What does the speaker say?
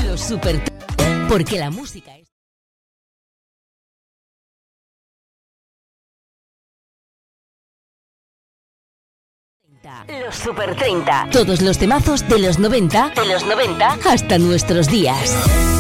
Los Super 30, porque la música es... Los Super 30. Todos los temazos de los 90 hasta nuestros días.